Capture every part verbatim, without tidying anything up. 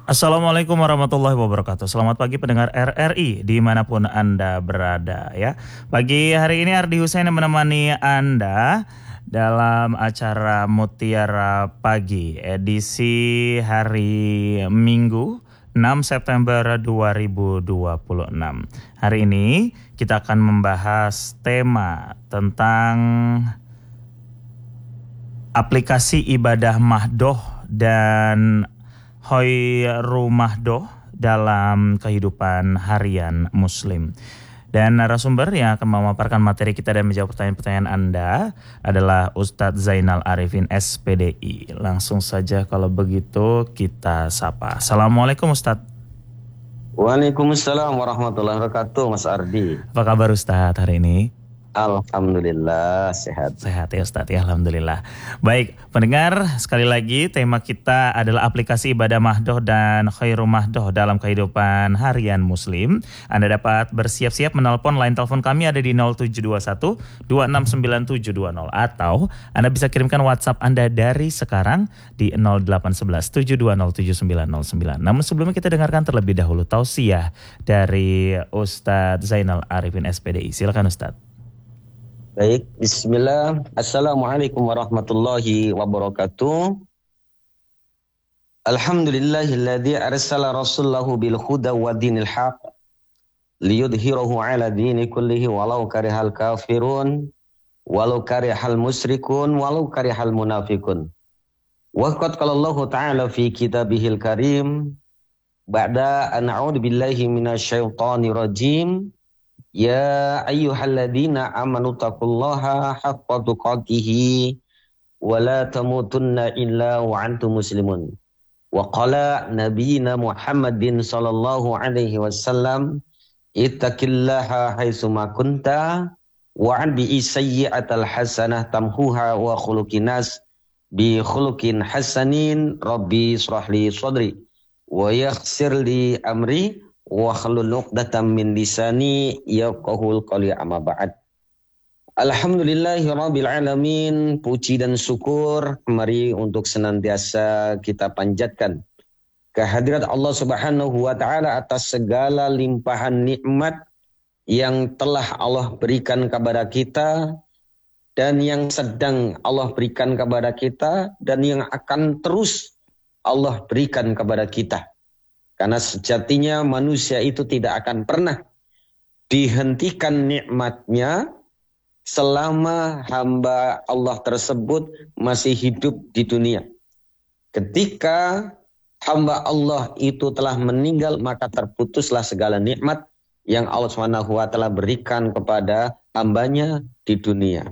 Assalamualaikum warahmatullahi wabarakatuh. Selamat pagi pendengar R R I dimanapun Anda berada ya. Pagi hari ini Ardi Husain yang menemani Anda dalam acara Mutiara Pagi edisi hari Minggu enam September dua ribu dua puluh enam. Hari ini kita akan membahas tema tentang aplikasi ibadah mahdoh dan Khairu Mahdoh dalam kehidupan harian Muslim. Dan narasumber yang akan memaparkan materi kita dan menjawab pertanyaan-pertanyaan Anda adalah Ustadz Zainal Arifin S P D I. Langsung saja kalau begitu kita sapa. Assalamualaikum Ustadz. Waalaikumsalam warahmatullahi wabarakatuh, Mas Ardi. Apa kabar Ustadz hari ini? Alhamdulillah sehat. Sehat ya Ustadz ya, Alhamdulillah. Baik pendengar, sekali lagi tema kita adalah aplikasi ibadah mahdoh dan khairu mahdoh dalam kehidupan harian Muslim. Anda dapat bersiap-siap menelpon, line telepon kami ada di nol tujuh dua satu dua enam sembilan tujuh dua nol, atau Anda bisa kirimkan WhatsApp Anda dari sekarang di nol delapan satu satu tujuh dua nol tujuh sembilan nol sembilan. Namun sebelumnya kita dengarkan terlebih dahulu tausiah dari Ustadz Zainal Arifin S P D I. Silakan Ustadz. Baik, bismillah. Assalamualaikum warahmatullahi wabarakatuh. Alhamdulillahilladzi arsala rasulahu bil huda wa dinil haq liyudhhirahu ala dini kullihi walau karihal kafirun walau karihal musyrikun walau karihal munafikun. Wa qad qala Allah ta'ala fi kitabihil karim ba'da an a'udzu billahi minasyaitonir rajim. Ya ayyuhalladzina amanu taqullaha haqqa tuqatih wa la tamutunna illa wa antum muslimun. Wa qala nabiyina Muhammadin sallallahu alaihi wasallam ittaqillaha haitsu ma kunta wa anbi sayyi'atal hasanah tamhuha wa khuluqin nas bi khuluqin hasanin rabbi israh li sadri wa yassir li amri wa khlul 'uqdatam min lisani yafqahul qawli amma ba'd. Alhamdulillahirabbil alamin, puji dan syukur mari untuk senantiasa kita panjatkan kehadirat Allah Subhanahu wa taala atas segala limpahan nikmat yang telah Allah berikan kepada kita dan yang sedang Allah berikan kepada kita dan yang akan terus Allah berikan kepada kita. Karena sejatinya manusia itu tidak akan pernah dihentikan nikmatnya selama hamba Allah tersebut masih hidup di dunia. Ketika hamba Allah itu telah meninggal, maka terputuslah segala nikmat yang Allah subhanahu wa taala berikan kepada hambanya di dunia.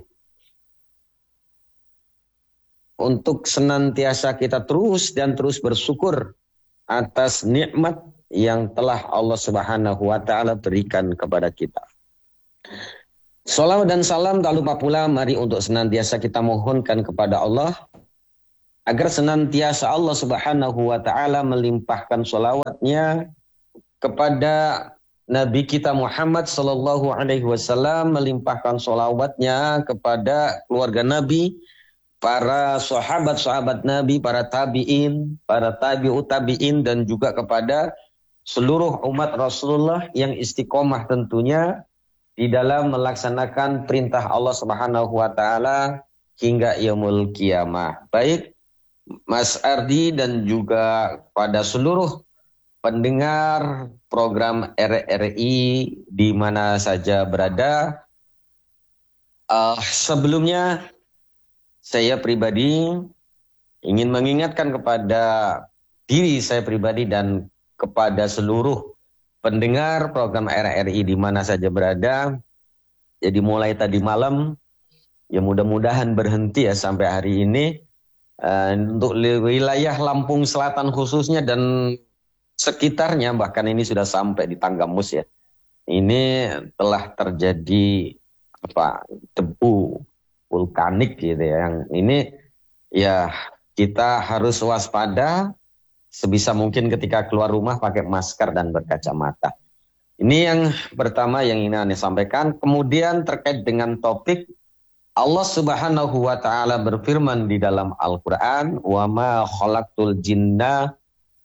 Untuk senantiasa kita terus dan terus bersyukur atas nikmat yang telah Allah Subhanahu wa taala berikan kepada kita. Salawat dan salam tak lupa pula mari untuk senantiasa kita mohonkan kepada Allah agar senantiasa Allah Subhanahu wa taala melimpahkan salawatnya kepada Nabi kita Muhammad sallallahu alaihi wasallam, melimpahkan salawatnya kepada keluarga Nabi, para sahabat-sahabat Nabi, para tabi'in, para tabi'ut tabi'in, dan juga kepada seluruh umat Rasulullah yang istiqomah tentunya di dalam melaksanakan perintah Allah Subhanahu wa taala hingga yaumul qiyamah. Baik Mas Ardi dan juga pada seluruh pendengar program R R I di mana saja berada. Uh, sebelumnya saya pribadi ingin mengingatkan kepada diri saya pribadi dan kepada seluruh pendengar program R R I di mana saja berada. Jadi mulai tadi malam, ya mudah-mudahan berhenti ya sampai hari ini. Uh, untuk wilayah Lampung Selatan khususnya dan sekitarnya, bahkan ini sudah sampai di Tanggamus ya. Ini telah terjadi apa debu vulkanik gitu ya. Yang ini ya kita harus waspada sebisa mungkin ketika keluar rumah pakai masker dan berkacamata. Ini yang pertama yang ingin saya sampaikan. Kemudian terkait dengan topik, Allah Subhanahu wa taala berfirman di dalam Al-Qur'an, "Wa ma khalaqtul jinna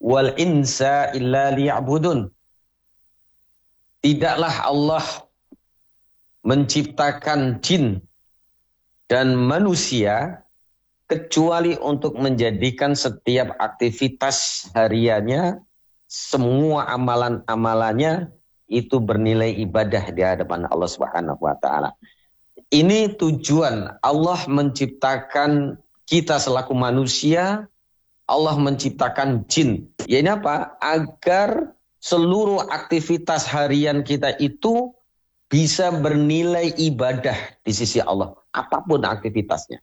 wal insa illa liya'budun. Tidaklah Allah menciptakan jin dan manusia kecuali untuk menjadikan setiap aktivitas hariannya, semua amalan-amalannya itu bernilai ibadah di hadapan Allah Subhanahu wa taala. Ini tujuan Allah menciptakan kita selaku manusia, Allah menciptakan jin. Ya ini apa? Agar seluruh aktivitas harian kita itu bisa bernilai ibadah di sisi Allah, apapun aktivitasnya.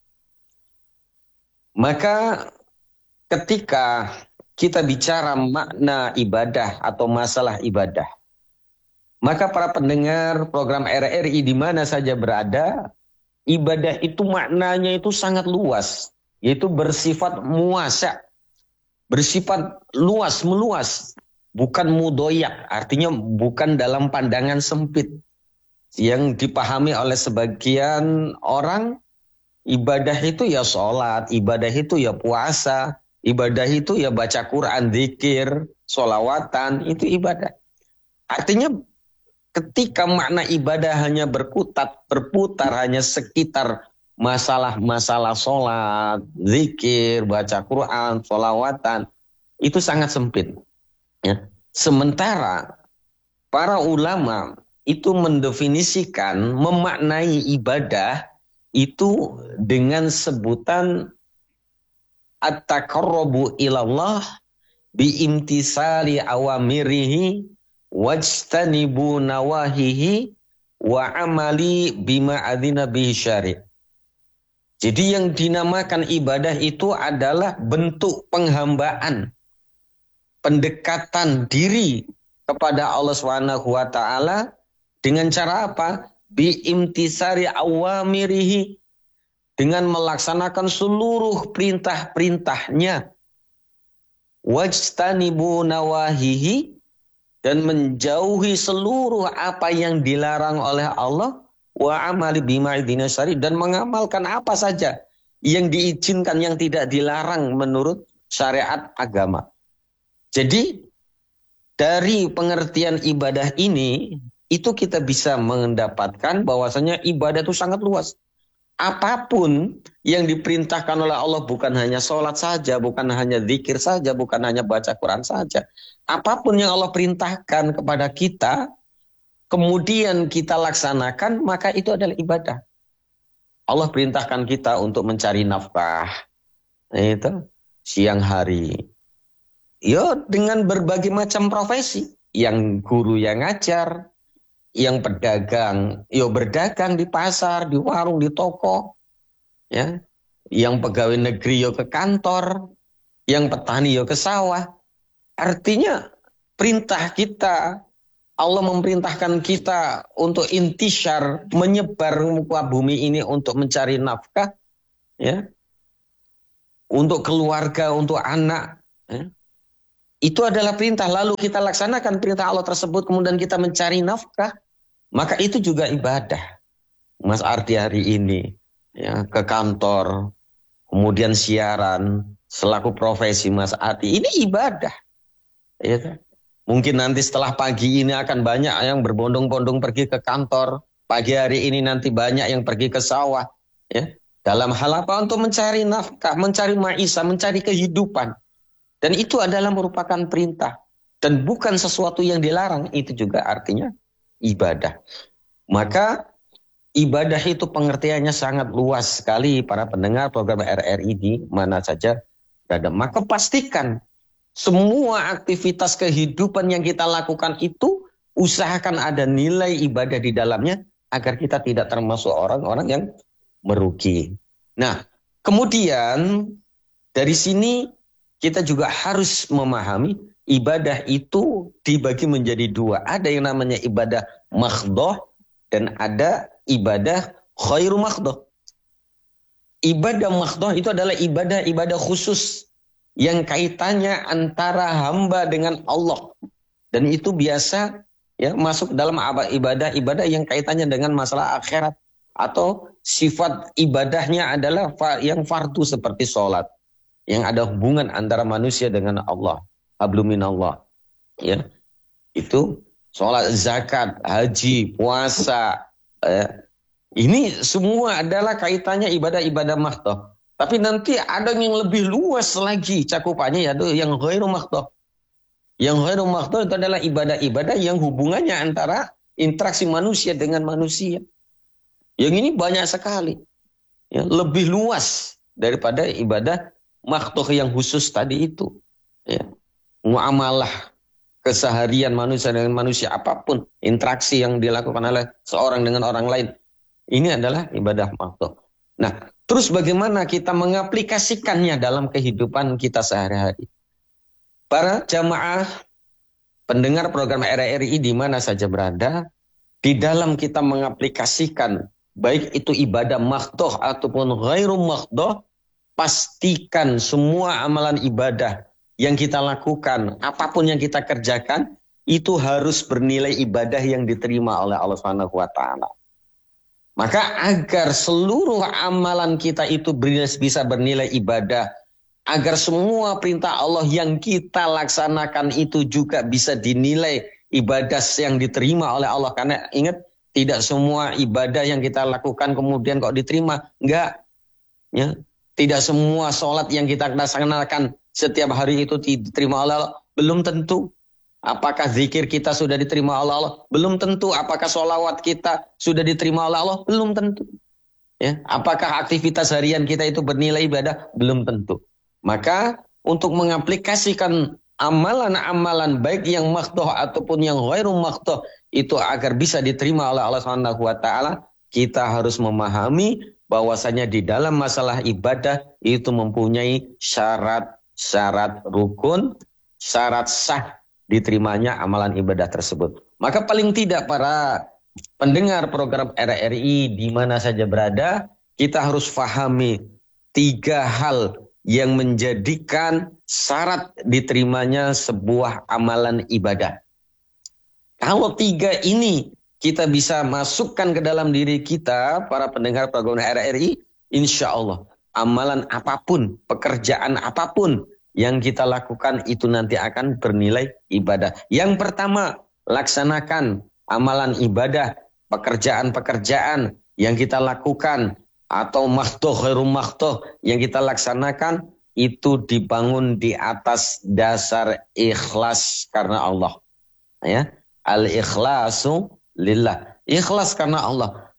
Maka ketika kita bicara makna ibadah atau masalah ibadah, maka para pendengar program R R I di mana saja berada, ibadah itu maknanya itu sangat luas, yaitu bersifat muasa, bersifat luas, meluas. Bukan mudoyak, artinya bukan dalam pandangan sempit. Yang dipahami oleh sebagian orang, ibadah itu ya sholat, ibadah itu ya puasa, ibadah itu ya baca Quran, zikir, sholawatan, itu ibadah. Artinya ketika makna ibadah hanya berkutat, berputar hanya sekitar masalah-masalah sholat, zikir, baca Quran, sholawatan, itu sangat sempit. Ya. Sementara para ulama itu mendefinisikan, memaknai ibadah itu dengan sebutan at-taqarrubu ilallah biimtisali awamirihi wajtanibu nawahihi wa amali bima adzina bihi syari'. Jadi yang dinamakan ibadah itu adalah bentuk penghambaan, pendekatan diri kepada Allah Subhanahu wa taala dengan cara apa? Biimtisari awamirihi, dengan melaksanakan seluruh perintah-perintahnya. Wajtanibu nawahihi, dan menjauhi seluruh apa yang dilarang oleh Allah. Wa amali bima adzina syari', dan mengamalkan apa saja yang diizinkan, yang tidak dilarang menurut syariat agama. Jadi dari pengertian ibadah ini, itu kita bisa mendapatkan bahwasanya ibadah itu sangat luas. Apapun yang diperintahkan oleh Allah, bukan hanya sholat saja, bukan hanya zikir saja, bukan hanya baca Quran saja. Apapun yang Allah perintahkan kepada kita, kemudian kita laksanakan, maka itu adalah ibadah. Allah perintahkan kita untuk mencari nafkah, itu siang hari. Ya, dengan berbagai macam profesi. Yang guru yang ngajar, yang pedagang, yo berdagang di pasar, di warung, di toko, ya. Yang pegawai negeri yo ke kantor, yang petani yo ke sawah. Artinya perintah kita, Allah memerintahkan kita untuk intisyar, menyebar muka bumi ini untuk mencari nafkah, ya. Untuk keluarga, untuk anak, ya. Itu adalah perintah, lalu kita laksanakan perintah Allah tersebut, kemudian kita mencari nafkah, maka itu juga ibadah. Mas Ardi hari ini, ya, ke kantor, kemudian siaran, selaku profesi Mas Ardi, ini ibadah. Ya, mungkin nanti setelah pagi ini akan banyak yang berbondong-bondong pergi ke kantor, pagi hari ini nanti banyak yang pergi ke sawah, ya, dalam hal apa? Untuk mencari nafkah, mencari maisha, mencari kehidupan. Dan itu adalah merupakan perintah. Dan bukan sesuatu yang dilarang. Itu juga artinya ibadah. Maka ibadah itu pengertiannya sangat luas sekali para pendengar program R R I di mana saja berada. Maka pastikan semua aktivitas kehidupan yang kita lakukan itu, usahakan ada nilai ibadah di dalamnya agar kita tidak termasuk orang-orang yang merugi. Nah, kemudian dari sini kita juga harus memahami ibadah itu dibagi menjadi dua. Ada yang namanya ibadah makhdoh dan ada ibadah khairu makhdoh. Ibadah makhdoh itu adalah ibadah-ibadah khusus yang kaitannya antara hamba dengan Allah. Dan itu biasa ya masuk dalam ibadah-ibadah yang kaitannya dengan masalah akhirat. Atau sifat ibadahnya adalah yang fardu seperti sholat. Yang ada hubungan antara manusia dengan Allah. hablum minallah. Ya. Itu sholat, zakat, haji, puasa. Eh, ini semua adalah kaitannya ibadah-ibadah mahdoh. Tapi nanti ada yang lebih luas lagi cakupannya, ya yang ghairu mahdoh. Yang ghairu mahdoh itu adalah ibadah-ibadah yang hubungannya antara interaksi manusia dengan manusia. Yang ini banyak sekali. Ya, lebih luas daripada ibadah mahdoh yang khusus tadi itu. Ya. Muamalah keseharian manusia dengan manusia, apapun interaksi yang dilakukan oleh seorang dengan orang lain, ini adalah ibadah mahdoh. Nah, terus bagaimana kita mengaplikasikannya dalam kehidupan kita sehari-hari? Para jamaah pendengar program R R I di mana saja berada, di dalam kita mengaplikasikan baik itu ibadah mahdoh ataupun ghairu mahdoh, pastikan semua amalan ibadah yang kita lakukan, apapun yang kita kerjakan, itu harus bernilai ibadah yang diterima oleh Allah Subhanahu wa taala. Maka agar seluruh amalan kita itu bisa bernilai ibadah, agar semua perintah Allah yang kita laksanakan itu juga bisa dinilai ibadah yang diterima oleh Allah. Karena ingat, tidak semua ibadah yang kita lakukan kemudian kok diterima. Enggak. Ya. Tidak semua sholat yang kita laksanakan setiap hari itu diterima oleh Allah. Belum tentu. Apakah zikir kita sudah diterima oleh Allah? Belum tentu. Apakah sholawat kita sudah diterima oleh Allah? Belum tentu. Ya. Apakah aktivitas harian kita itu bernilai ibadah? Belum tentu. Maka untuk mengaplikasikan amalan-amalan baik yang mahdoh ataupun yang ghairu mahdoh itu agar bisa diterima oleh Allah Subhanahu wa taala, kita harus memahami bahwasanya di dalam masalah ibadah itu mempunyai syarat-syarat rukun, syarat sah diterimanya amalan ibadah tersebut. Maka paling tidak para pendengar program R R I di mana saja berada, kita harus fahami tiga hal yang menjadikan syarat diterimanya sebuah amalan ibadah. Kalau tiga ini kita bisa masukkan ke dalam diri kita, para pendengar program R R I, insya Allah amalan apapun, pekerjaan apapun yang kita lakukan itu nanti akan bernilai ibadah. Yang pertama, laksanakan amalan ibadah, pekerjaan-pekerjaan yang kita lakukan atau mahdoh, ghairu mahdoh yang kita laksanakan itu dibangun di atas dasar ikhlas karena Allah. Ya, al-ikhlasu lillah. Ikhlas karena Allah.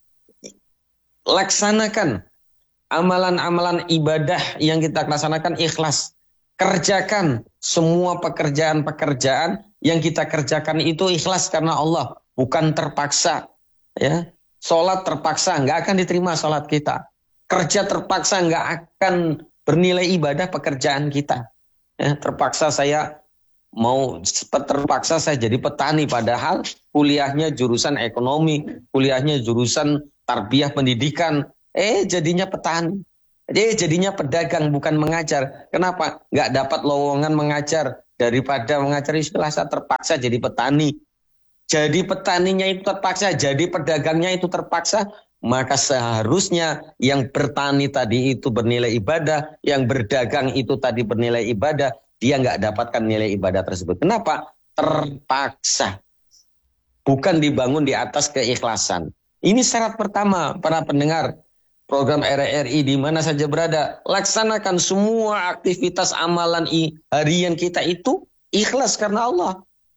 Laksanakan amalan-amalan ibadah yang kita laksanakan ikhlas. Kerjakan semua pekerjaan-pekerjaan yang kita kerjakan itu ikhlas karena Allah, bukan terpaksa. Ya, sholat terpaksa nggak akan diterima sholat kita. Kerja terpaksa nggak akan bernilai ibadah pekerjaan kita. Ya, terpaksa saya mau terpaksa saya jadi petani, padahal kuliahnya jurusan ekonomi, kuliahnya jurusan tarbiyah pendidikan, eh jadinya petani. Eh jadinya pedagang bukan mengajar. Kenapa? Nggak dapat lowongan mengajar, daripada mengajar istilah saya terpaksa jadi petani. Jadi petaninya itu terpaksa, jadi pedagangnya itu terpaksa, maka seharusnya yang bertani tadi itu bernilai ibadah, yang berdagang itu tadi bernilai ibadah, dia nggak dapatkan nilai ibadah tersebut. Kenapa? Terpaksa. Bukan dibangun di atas keikhlasan. Ini syarat pertama para pendengar program R R I di mana saja berada. Laksanakan semua aktivitas amalan harian kita itu ikhlas karena Allah.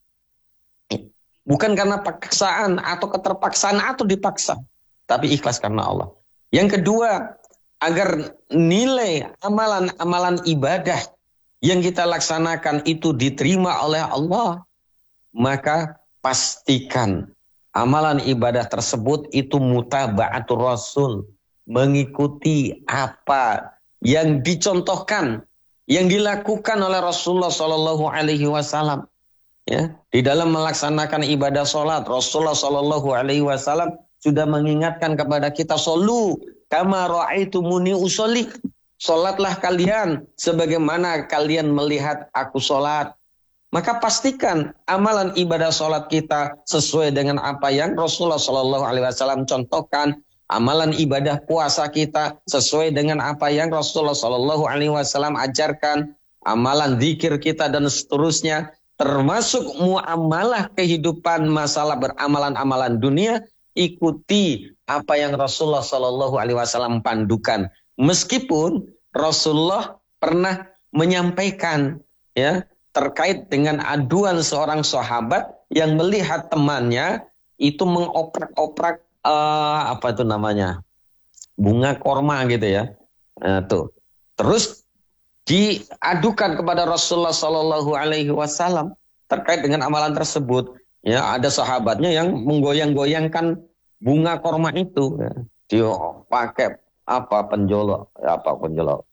Bukan karena paksaan atau keterpaksaan atau dipaksa. Tapi ikhlas karena Allah. Yang kedua, agar nilai amalan-amalan ibadah yang kita laksanakan itu diterima oleh Allah, maka pastikan amalan ibadah tersebut itu mutaba'atul Rasul, mengikuti apa yang dicontohkan, yang dilakukan oleh Rasulullah Shallallahu Alaihi Wasallam. Ya, di dalam melaksanakan ibadah sholat, Rasulullah Shallallahu Alaihi Wasallam sudah mengingatkan kepada kita, solu kama ra'aitumuni usolli. Sholatlah kalian sebagaimana kalian melihat aku sholat. Maka pastikan amalan ibadah sholat kita sesuai dengan apa yang Rasulullah Shallallahu Alaihi Wasallam contohkan. Amalan ibadah puasa kita sesuai dengan apa yang Rasulullah Shallallahu Alaihi Wasallam ajarkan. amalan zikir kita dan seterusnya, termasuk muamalah kehidupan masalah beramalan-amalan dunia, ikuti apa yang Rasulullah Shallallahu Alaihi Wasallam pandukan. Meskipun Rasulullah pernah menyampaikan ya terkait dengan aduan seorang sahabat yang melihat temannya itu mengoprak-oprak uh, apa itu namanya bunga korma gitu ya, uh, tuh terus diadukan kepada Rasulullah Shallallahu Alaihi Wasallam terkait dengan amalan tersebut. Ya, ada sahabatnya yang menggoyang-goyangkan bunga korma itu. Ya. Dia pakai apa penjolok, apa penjolok,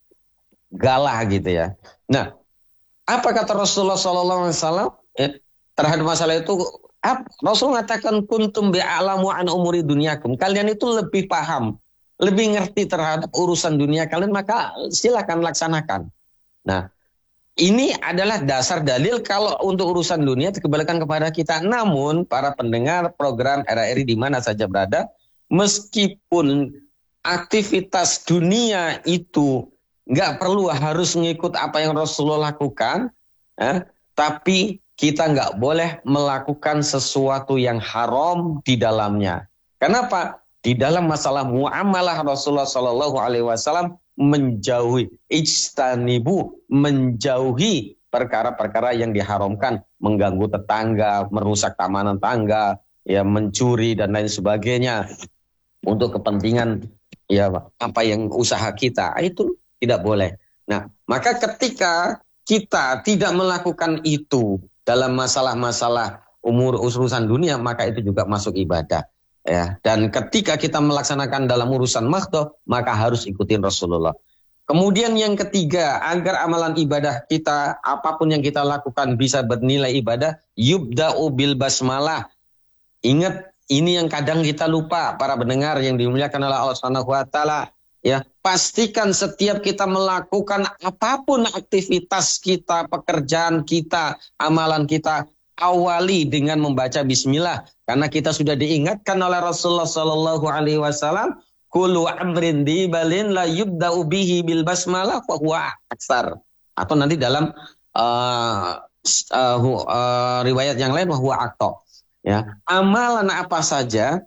galah gitu ya. Nah, apa kata Rasulullah Shallallahu Alaihi Wasallam ya, terhadap masalah itu? Rasul mengatakan kuntum bi'alamu an umuri dunyakum. Kalian itu lebih paham, lebih ngerti terhadap urusan dunia kalian, maka silakan laksanakan. Nah, ini adalah dasar dalil kalau untuk urusan dunia dikembalikan kepada kita. Namun para pendengar program R R I di mana saja berada, meskipun aktivitas dunia itu nggak perlu harus ngikut apa yang Rasulullah lakukan, eh, tapi kita nggak boleh melakukan sesuatu yang haram di dalamnya. Kenapa? Di dalam masalah muamalah Rasulullah Shallallahu Alaihi Wasallam menjauhi ijtanibu, menjauhi perkara-perkara yang diharamkan, mengganggu tetangga, merusak keamanan tangga, ya mencuri dan lain sebagainya untuk kepentingan ya apa yang usaha kita, itu tidak boleh. Nah, maka ketika kita tidak melakukan itu dalam masalah-masalah umur urusan dunia, maka itu juga masuk ibadah. Ya, dan ketika kita melaksanakan dalam urusan mahdhah, maka harus ikutin Rasulullah. Kemudian yang ketiga, agar amalan ibadah kita, apapun yang kita lakukan bisa bernilai ibadah, yubda'u bil basmalah. Ingat, ini yang kadang kita lupa, para pendengar yang dimuliakan oleh Allah Subhanahu wa taala. Ya, pastikan setiap kita melakukan apapun aktivitas kita, pekerjaan kita, amalan kita, awali dengan membaca bismillah, karena kita sudah diingatkan oleh Rasulullah Shallallahu Alaihi Wasallam, kullu amrin dibalin la yubda'u bihi bil basmalah wa huwa aksar. Atau nanti dalam uh, uh, uh, riwayat yang lain wa huwa akto. Ya, amalan apa saja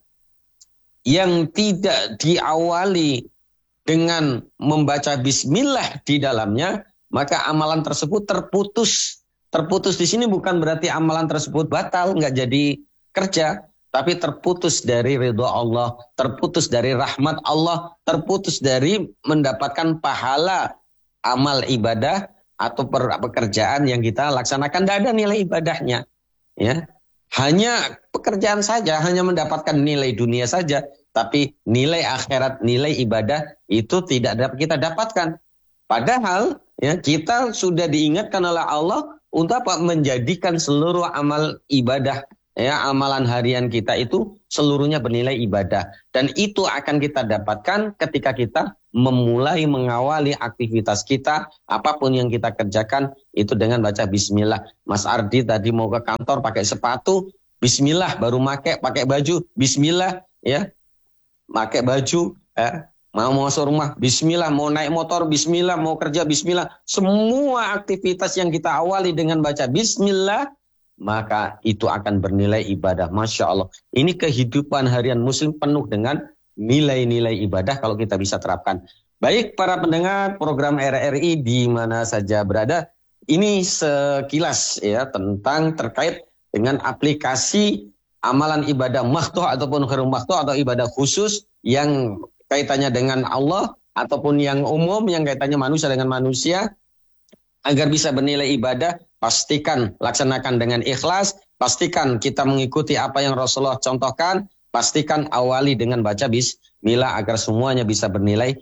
yang tidak diawali dengan membaca bismillah di dalamnya, maka amalan tersebut terputus. Terputus di sini bukan berarti amalan tersebut batal, nggak jadi kerja, tapi terputus dari ridha Allah, terputus dari rahmat Allah, terputus dari mendapatkan pahala amal ibadah atau pekerjaan yang kita laksanakan. Tidak ada nilai ibadahnya, ya. Hanya pekerjaan saja, hanya mendapatkan nilai dunia saja, tapi nilai akhirat, nilai ibadah itu tidak dapat kita dapatkan. Padahal ya kita sudah diingatkan oleh Allah untuk apa? Menjadikan seluruh amal ibadah, ya amalan harian kita itu seluruhnya bernilai ibadah. Dan itu akan kita dapatkan ketika kita memulai mengawali aktivitas kita, apapun yang kita kerjakan itu dengan baca bismillah. Mas Ardi tadi mau ke kantor pakai sepatu, bismillah, baru pakai pakai baju, bismillah, ya. Pakai baju, ya. Mau masuk rumah, bismillah, mau naik motor, bismillah, mau kerja, bismillah. Semua aktivitas yang kita awali dengan baca bismillah, maka itu akan bernilai ibadah. Masya Allah. Ini kehidupan harian muslim penuh dengan nilai-nilai ibadah kalau kita bisa terapkan. Baik para pendengar program R R I di mana saja berada, ini sekilas ya tentang terkait dengan aplikasi amalan ibadah mahdhah ataupun ghairu mahdhah atau ibadah khusus yang kaitannya dengan Allah ataupun yang umum yang kaitannya manusia dengan manusia, agar bisa bernilai ibadah. Pastikan laksanakan dengan ikhlas, pastikan kita mengikuti apa yang Rasulullah contohkan, pastikan awali dengan baca bismillah agar semuanya bisa bernilai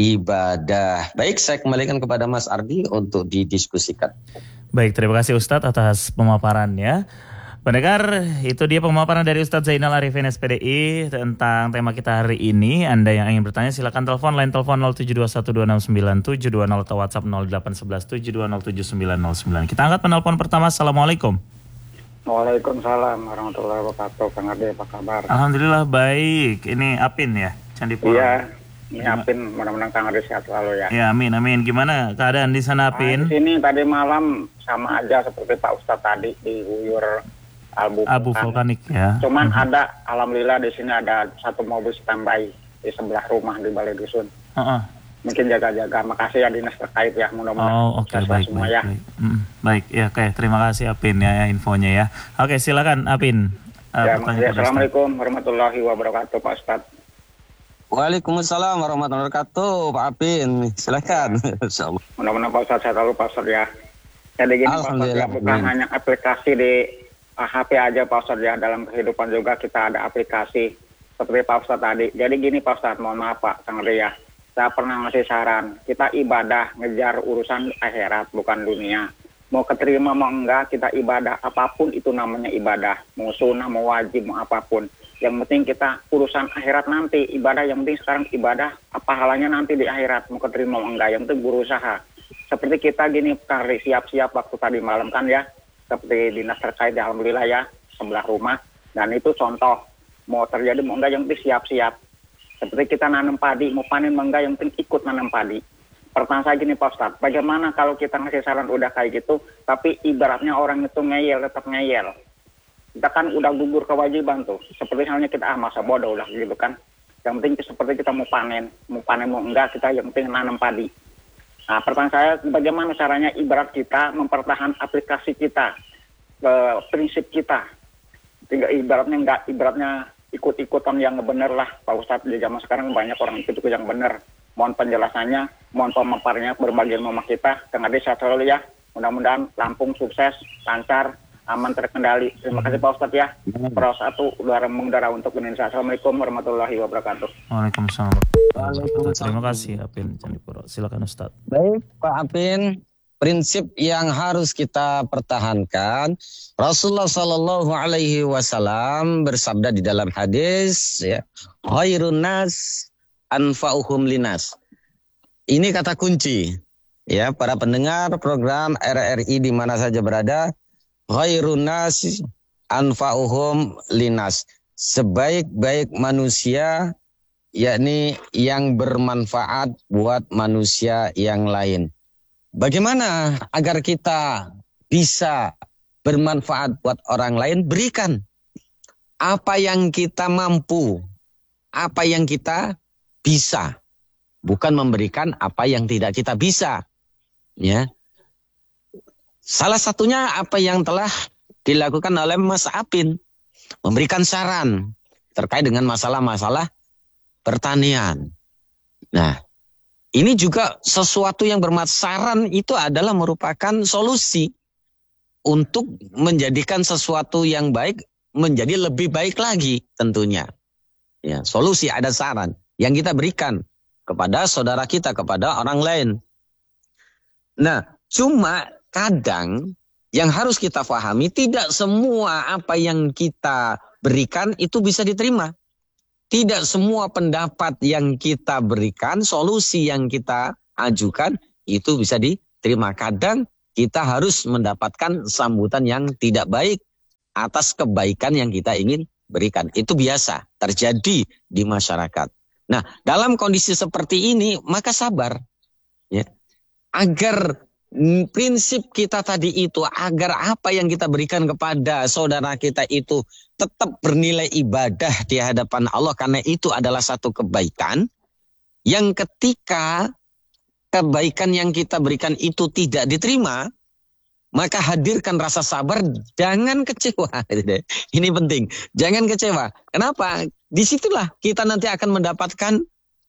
ibadah. Baik, saya kembalikan kepada Mas Ardi untuk didiskusikan. Baik, terima kasih Ustadz atas pemaparannya. Pendengar, itu dia pemaparan dari Ustadz Zainal Arifin S P D I tentang tema kita hari ini. Anda yang ingin bertanya silakan telepon, line telepon nol tujuh dua satu dua enam sembilan tujuh dua nol atau WhatsApp nol delapan satu satu tujuh dua nol tujuh sembilan nol sembilan. Kita angkat penelpon pertama. Assalamualaikum. Waalaikumsalam warahmatullahi wabarakatuh. Kang Ade, apa kabar? Alhamdulillah baik. Ini Apin ya, Candipuro. Iya, nyiapin, mudah-mudahan Kang Adi sehat selalu ya. Ya, amin, amin. Gimana keadaan di sana, Nah, Apin? di sini tadi malam sama aja seperti Pak Ustadz tadi di Uyur Abu, Abu vulkanik ya. Cuman Mhm. ada, alhamdulillah di sini ada satu mobil standby di sebelah rumah di Balai Dusun. Uh-uh. Mungkin jaga-jaga. Makasih ya dinas terkait ya, mudah-mudahan Oh, oke, sukses baik, semua baik, ya. baik. Mm, baik, ya, oke. Terima kasih Apin ya infonya ya. Oke, silakan Apin. Uh, Ya, pertanyaan makasih. pada Ustaz. Assalamualaikum warahmatullahi wabarakatuh Pak Ustadz. Waalaikumsalam warahmatullahi wabarakatuh, Pak Apin. Silakan. Insyaallah. Mudah-mudahan Pak Ustadz sehat selalu Pak Ustadz ya. Jadi gini Pak Ustadz Alhamdulillah. ya, bukan hanya aplikasi di uh, H P aja Pak Ustadz ya, dalam kehidupan juga kita ada aplikasi seperti Pak Ustadz tadi. Jadi gini Pak Ustadz, mohon maaf Pak Kang Ria, ya. Saya pernah ngasih saran, kita ibadah ngejar urusan akhirat bukan dunia. Mau keterima mau enggak, kita ibadah apapun itu namanya ibadah. Mau sunnah, mau wajib, mau apapun. Yang penting kita urusan akhirat nanti, ibadah yang penting sekarang ibadah, apa halanya nanti di akhirat, mau keterima mau enggak, yang penting berusaha. Seperti kita gini, kali siap-siap waktu tadi malam kan ya, seperti dinas terkait ya, alhamdulillah ya, sebelah rumah. Dan itu contoh, mau terjadi mau enggak, yang penting siap-siap. Seperti kita nanam padi, mau panen mau enggak, yang penting ikut nanam padi. Pertanyaan saya gini Pak Ustadz, bagaimana kalau kita ngasih saran udah kayak gitu, tapi ibaratnya orang itu ngeyel, tetap ngeyel. Kita kan udah gugur kewajiban tuh, seperti halnya kita, ah masa bodoh lah gitu kan. Yang penting seperti kita mau panen, mau panen mau enggak, kita yang penting nanam padi. Nah pertanyaan saya, bagaimana caranya ibarat kita mempertahankan aplikasi kita, ke prinsip kita. Tinggal ibaratnya enggak, ibaratnya ikut-ikutan yang benar lah Pak Ustadz. Di zaman sekarang banyak orang ikut-ikut yang benar. Mohon penjelasannya, mohon pemaparannya, berbagi ilmu kita. Kang Adi sehat selalu ya. Mudah-mudahan Lampung sukses, lancar, aman, terkendali. Terima kasih Pak Ustadz ya. Pro satu udara mengudara untuk Indonesia. Assalamualaikum warahmatullahi wabarakatuh. Waalaikumsalam. Waalaikumsalam. Terima kasih Apin Candipuro. Silakan Ustaz. Baik, Pak Apin. Prinsip yang harus kita pertahankan, Rasulullah Shallallahu Alaihi Wasallam bersabda di dalam hadis, ya, khairun nas anfa'uhum linas. Ini kata kunci, ya, para pendengar program R R I di mana saja berada, khairun nas anfa'uhum linas. Sebaik-baik manusia, yakni yang bermanfaat buat manusia yang lain. Bagaimana agar kita bisa bermanfaat buat orang lain? Berikan apa yang kita mampu, apa yang kita bisa, bukan memberikan apa yang tidak kita bisa. Ya, salah satunya apa yang telah dilakukan oleh Mas Apin, memberikan saran terkait dengan masalah-masalah pertanian. Nah, ini juga sesuatu yang bermanfaat. Saran itu adalah merupakan solusi untuk menjadikan sesuatu yang baik menjadi lebih baik lagi tentunya. Ya, solusi ada saran yang kita berikan kepada saudara kita, kepada orang lain. Nah, cuma kadang yang harus kita pahami, tidak semua apa yang kita berikan itu bisa diterima. Tidak semua pendapat yang kita berikan, solusi yang kita ajukan, itu bisa diterima. Kadang kita harus mendapatkan sambutan yang tidak baik atas kebaikan yang kita ingin berikan. Itu biasa terjadi di masyarakat. Nah, dalam kondisi seperti ini, maka sabar. Ya. Agar prinsip kita tadi itu, agar apa yang kita berikan kepada saudara kita itu tetap bernilai ibadah di hadapan Allah, karena itu adalah satu kebaikan yang ketika kebaikan yang kita berikan itu tidak diterima, maka hadirkan rasa sabar, jangan kecewa. Ini penting, jangan kecewa. Kenapa? Disitulah kita nanti akan mendapatkan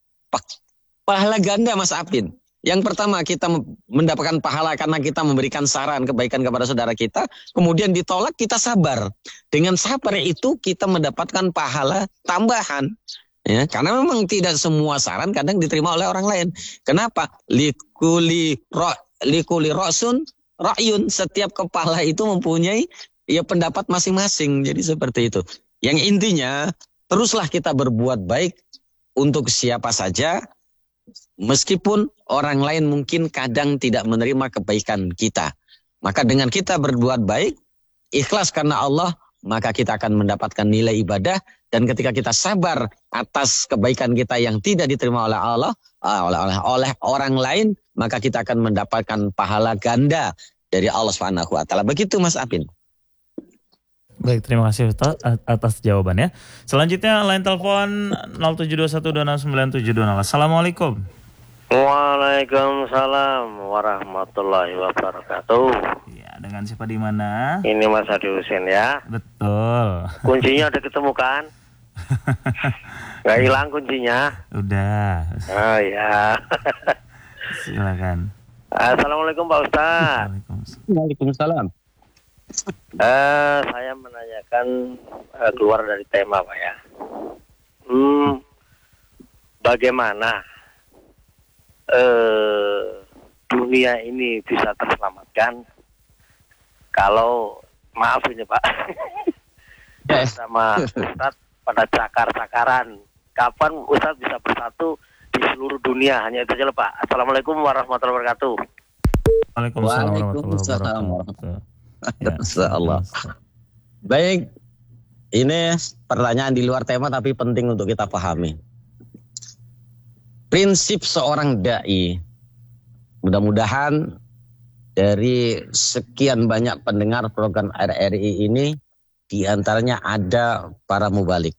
pahala ganda, Mas Apin. Yang pertama, kita mendapatkan pahala karena kita memberikan saran kebaikan kepada saudara kita. Kemudian ditolak, kita sabar. Dengan sabar itu kita mendapatkan pahala tambahan. Ya, karena memang tidak semua saran kadang diterima oleh orang lain. Kenapa? Likuli ro, likuli rosun ra'yun. Setiap kepala itu mempunyai ya pendapat masing-masing. Jadi seperti itu. Yang intinya, teruslah kita berbuat baik untuk siapa saja. Meskipun orang lain mungkin kadang tidak menerima kebaikan kita. Maka dengan kita berbuat baik, ikhlas karena Allah, maka kita akan mendapatkan nilai ibadah. Dan ketika kita sabar atas kebaikan kita yang tidak diterima oleh Allah, oleh, oleh, oleh orang lain, maka kita akan mendapatkan pahala ganda dari Allah Subhanahu wa taala. Begitu Mas Apin. Baik, terima kasih Ustaz atas jawabannya. Selanjutnya line telepon nol tujuh dua satu dua nol sembilan tujuh dua nol. Assalamualaikum. Waalaikumsalam warahmatullahi wabarakatuh. Ya, dengan siapa di mana? Ini Mas Adi Husin ya. Betul. Kuncinya udah ketemu kan? Gak hilang kuncinya? Udah. Oh ya. Silakan. Assalamualaikum Pak Ustaz. Waalaikumsalam. Eh, saya menanyakan eh, keluar dari tema Pak ya. Hmm, bagaimana eh, dunia ini bisa terselamatkan kalau maaf ini Pak sama Ustaz pada cakar-cakaran. Kapan Ustaz bisa bersatu di seluruh dunia? Hanya itu saja Pak. Assalamualaikum warahmatullahi wabarakatuh. Waalaikumsalam warahmatullahi wabarakatuh. Ya, Insyaallah. Baik, ini pertanyaan di luar tema tapi penting untuk kita pahami. Prinsip seorang dai, mudah-mudahan dari sekian banyak pendengar program R R I ini, di antaranya ada para mubalik.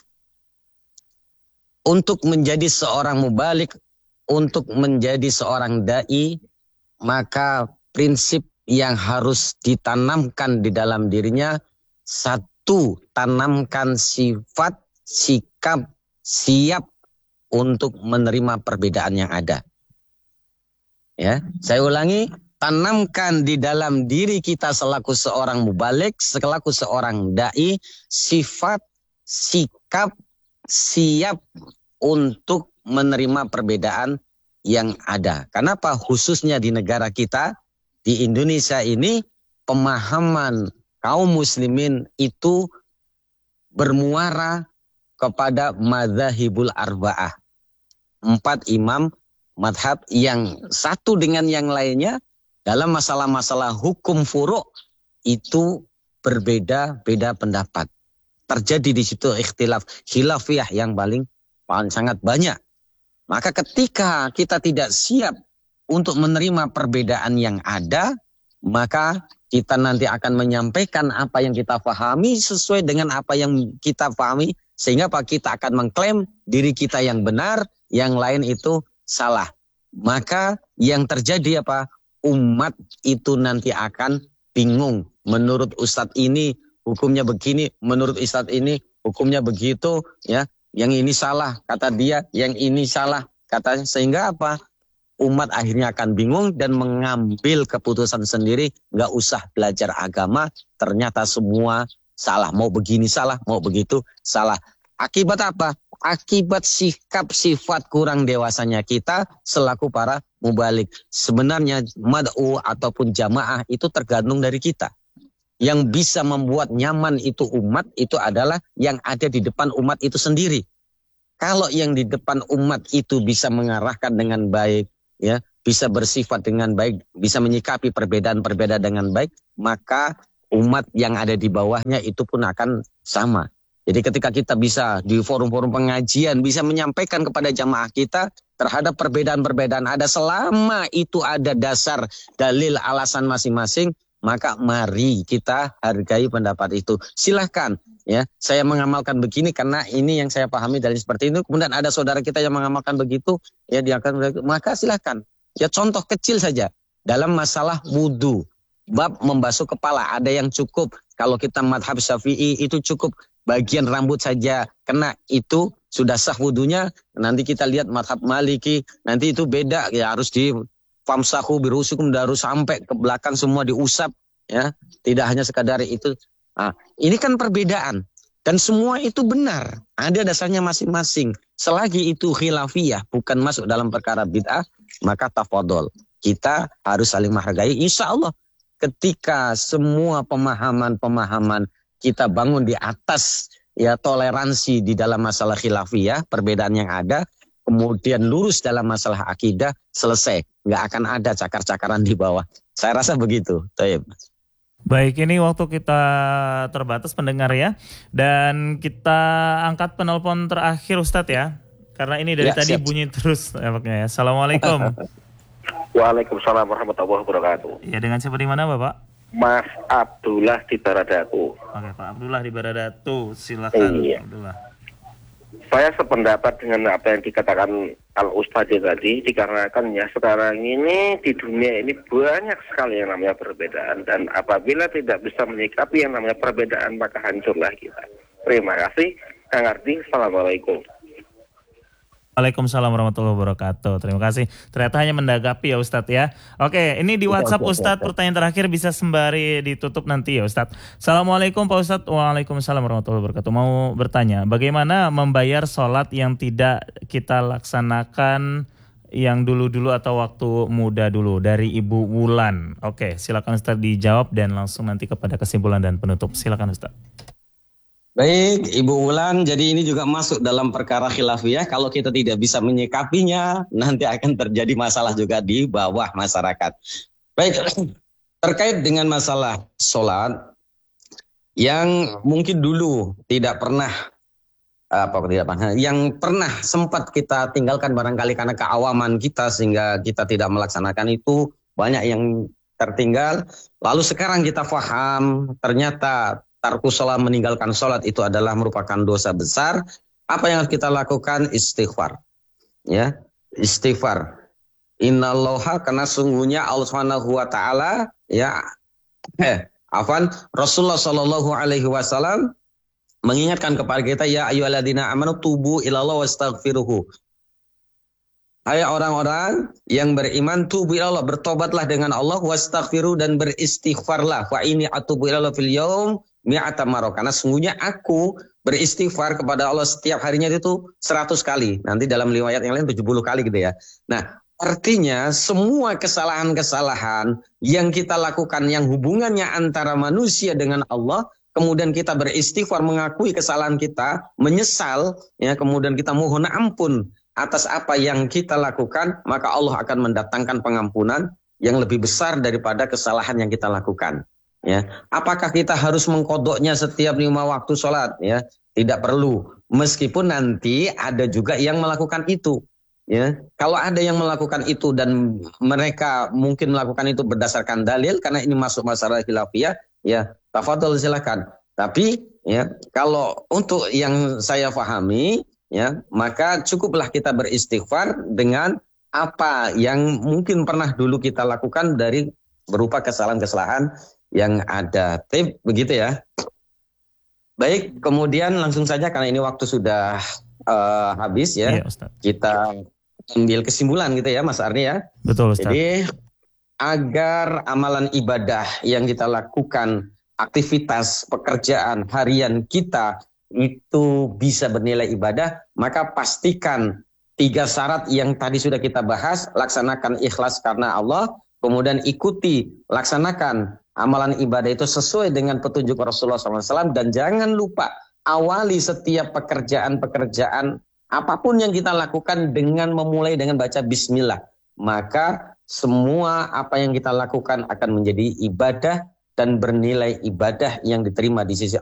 Untuk menjadi seorang mubalik, untuk menjadi seorang dai, maka prinsip yang harus ditanamkan di dalam dirinya, satu, tanamkan sifat, sikap, siap untuk menerima perbedaan yang ada. Ya, saya ulangi, tanamkan di dalam diri kita selaku seorang mubalik, selaku seorang dai, sifat, sikap, siap untuk menerima perbedaan yang ada. Kenapa? Khususnya di negara kita, di Indonesia ini, pemahaman kaum muslimin itu bermuara kepada madzhabul arba'ah. Empat imam madhab yang satu dengan yang lainnya dalam masalah-masalah hukum furu' itu berbeda-beda pendapat. Terjadi di situ ikhtilaf khilafiyah yang paling, paling sangat banyak. Maka ketika kita tidak siap untuk menerima perbedaan yang ada, maka kita nanti akan menyampaikan apa yang kita pahami sesuai dengan apa yang kita pahami, sehingga Pak kita akan mengklaim diri kita yang benar, yang lain itu salah. Maka yang terjadi apa? Umat itu nanti akan bingung. Menurut Ustadz ini hukumnya begini, menurut Ustadz ini hukumnya begitu, ya. Yang ini salah kata dia, yang ini salah katanya, sehingga apa? Umat akhirnya akan bingung dan mengambil keputusan sendiri, nggak usah belajar agama, ternyata semua salah, mau begini salah, mau begitu salah. Akibat apa? Akibat sikap sifat kurang dewasanya kita selaku para mubalik. Sebenarnya mad'u ataupun jamaah itu tergantung dari kita. Yang bisa membuat nyaman itu umat itu adalah yang ada di depan umat itu sendiri. Kalau yang di depan umat itu bisa mengarahkan dengan baik, ya, bisa bersifat dengan baik, bisa menyikapi perbedaan-perbedaan dengan baik, maka umat yang ada di bawahnya itu pun akan sama. Jadi ketika kita bisa di forum-forum pengajian bisa menyampaikan kepada jamaah kita terhadap perbedaan-perbedaan ada, selama itu ada dasar dalil alasan masing-masing, maka mari kita hargai pendapat itu. Silahkan, ya, saya mengamalkan begini karena ini yang saya pahami dari seperti itu. Kemudian ada saudara kita yang mengamalkan begitu, ya dia akan, maka silahkan. Ya contoh kecil saja dalam masalah wudu, bab membasuh kepala, ada yang cukup. Kalau kita madhab Syafi'i itu cukup bagian rambut saja, kena itu sudah sah wudunya. Nanti kita lihat madhab Maliki, nanti itu beda, ya harus di famsahu birusukum, harus sampai ke belakang semua diusap, ya, tidak hanya sekadar itu. Nah, ini kan perbedaan dan semua itu benar, ada dasarnya masing-masing. Selagi itu khilafiyah, bukan masuk dalam perkara bid'ah, maka tafadhol, kita harus saling menghargai. Insya Allah ketika semua pemahaman-pemahaman kita bangun di atas, ya, toleransi di dalam masalah khilafiyah, perbedaan yang ada, kemudian lurus dalam masalah akidah, selesai. Nggak akan ada cakar-cakaran di bawah. Saya rasa begitu. Taib. Baik, ini waktu kita terbatas pendengar ya. Dan kita angkat penelpon terakhir Ustadz ya. Karena ini dari Ya, tadi siap. bunyi terus ya. Assalamualaikum. Waalaikumsalam warahmatullahi wabarakatuh. Ya, dengan siapa di mana Bapak? Mas Abdullah di Baradatu. Oke, Pak Abdullah di Baradatu. Silakan Iya. Abdullah. Saya sependapat dengan apa yang dikatakan Al Ustadz tadi, dikarenakan ya sekarang ini di dunia ini banyak sekali yang namanya perbedaan, dan apabila tidak bisa menyikapi yang namanya perbedaan maka hancurlah kita. Terima kasih, Kang Ardi. Assalamualaikum. Waalaikumsalam warahmatullahi wabarakatuh. Terima kasih. Ternyata hanya mendagapi ya Ustadz ya. Oke, ini di WhatsApp Ustadz, pertanyaan terakhir bisa sembari ditutup nanti ya Ustadz. Assalamualaikum Pak Ustadz. Waalaikumsalam warahmatullahi wabarakatuh. Mau bertanya, bagaimana membayar sholat yang tidak kita laksanakan yang dulu-dulu atau waktu muda dulu dari Ibu Wulan? Oke, silakan Ustadz dijawab dan langsung nanti kepada kesimpulan dan penutup. Silakan Ustadz. Baik, Ibu Wulan, jadi ini juga masuk dalam perkara khilafiyah. Kalau kita tidak bisa menyikapinya, nanti akan terjadi masalah juga di bawah masyarakat. Baik, terkait dengan masalah sholat, yang mungkin dulu tidak pernah, apa tidak pernah, yang pernah sempat kita tinggalkan barangkali karena keawaman kita sehingga kita tidak melaksanakan itu, banyak yang tertinggal. Lalu sekarang kita paham, ternyata tarku sholat, meninggalkan sholat itu adalah merupakan dosa besar. Apa yang harus kita lakukan? Istighfar. Ya, istighfar. Innallaha, karena sungguhnya Allah Subhanahu wa taala ya eh afan Rasulullah sallallahu alaihi wasallam mengingatkan kepada kita, ya ayyuhalladzina amanu tubu ilallah wastaghfiruhu. Hai orang-orang yang beriman, tubu ilallah, bertobatlah dengan Allah, wastaghfiru, dan beristighfarlah. Fa ini atubu ilallah fil yaum mi'ata marrah. Karena sungguhnya aku beristighfar kepada Allah setiap harinya itu seratus kali. Nanti dalam riwayat yang lain tujuh puluh kali gitu ya. Nah, artinya semua kesalahan-kesalahan yang kita lakukan yang hubungannya antara manusia dengan Allah, kemudian kita beristighfar, mengakui kesalahan kita, menyesal, ya, kemudian kita mohon ampun atas apa yang kita lakukan, maka Allah akan mendatangkan pengampunan yang lebih besar daripada kesalahan yang kita lakukan. Ya, apakah kita harus mengkodoknya setiap lima waktu sholat? Ya, tidak perlu. Meskipun nanti ada juga yang melakukan itu. Ya, kalau ada yang melakukan itu dan mereka mungkin melakukan itu berdasarkan dalil, karena ini masuk masalah khilafiyah, ya, tafadhol silakan. Tapi ya, kalau untuk yang saya pahami, ya, maka cukuplah kita beristighfar dengan apa yang mungkin pernah dulu kita lakukan dari berupa kesalahan-kesalahan yang ada. Tip begitu ya. Baik, kemudian langsung saja karena ini waktu sudah uh, habis ya. Iya, Ustaz. Kita ambil kesimpulan gitu ya Mas Arni ya. Betul Ustaz. Jadi agar amalan ibadah yang kita lakukan, aktivitas pekerjaan harian kita itu bisa bernilai ibadah, maka pastikan tiga syarat yang tadi sudah kita bahas. Laksanakan ikhlas karena Allah, kemudian ikuti, laksanakan amalan ibadah itu sesuai dengan petunjuk Rasulullah shallallahu alaihi wasallam, dan jangan lupa awali setiap pekerjaan-pekerjaan apapun yang kita lakukan dengan memulai dengan baca bismillah. Maka semua apa yang kita lakukan akan menjadi ibadah dan bernilai ibadah yang diterima di sisi